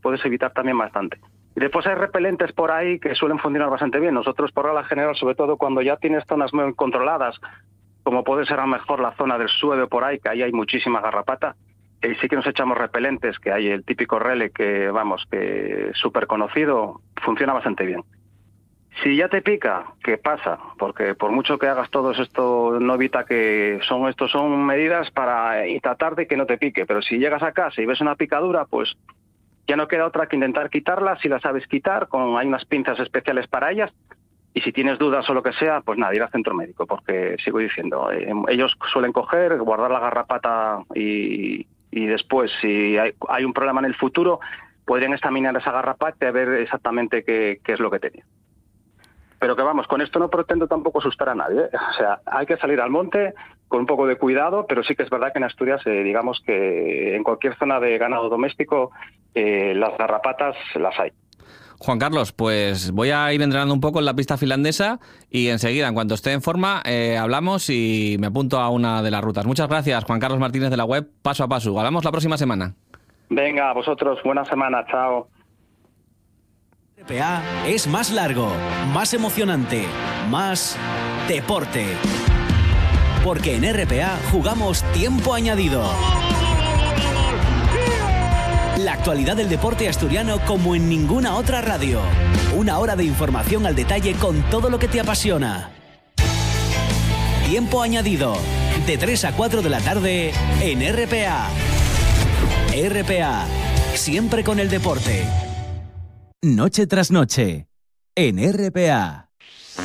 puedes evitar también bastante. Y después hay repelentes por ahí que suelen funcionar bastante bien. Nosotros, por regla general, sobre todo cuando ya tienes zonas muy controladas, como puede ser a lo mejor la zona del Sueve por ahí, que ahí hay muchísima garrapata, y sí que nos echamos repelentes, que hay el típico Rele, que vamos, que es súper conocido, funciona bastante bien. Si ya te pica, ¿qué pasa? Porque por mucho que hagas todo esto, no evita que son medidas para tratar de que no te pique. Pero si llegas a casa y ves una picadura, pues ya no queda otra que intentar quitarla, si la sabes quitar, hay unas pinzas especiales para ellas. Y si tienes dudas o lo que sea, pues nada, ir al centro médico, porque sigo diciendo, ellos suelen coger, guardar la garrapata y después, si hay un problema en el futuro, podrían examinar esa garrapata y ver exactamente qué es lo que tenía. Pero que vamos, con esto no pretendo tampoco asustar a nadie, ¿eh? O sea, hay que salir al monte con un poco de cuidado, pero sí que es verdad que en Asturias, digamos que en cualquier zona de ganado doméstico, las garrapatas las hay. Juan Carlos, pues voy a ir entrenando un poco en la pista finlandesa y enseguida, en cuanto esté en forma, hablamos y me apunto a una de las rutas. Muchas gracias, Juan Carlos Martínez de la web Paso a Paso. Hablamos la próxima semana. Venga, a vosotros, buena semana, chao. RPA es más largo, más emocionante, más deporte. Porque en RPA jugamos tiempo añadido. La actualidad del deporte asturiano como en ninguna otra radio. Una hora de información al detalle con todo lo que te apasiona. Tiempo añadido, de 3 a 4 de la tarde en RPA. RPA, siempre con el deporte. Noche tras noche, en RPA.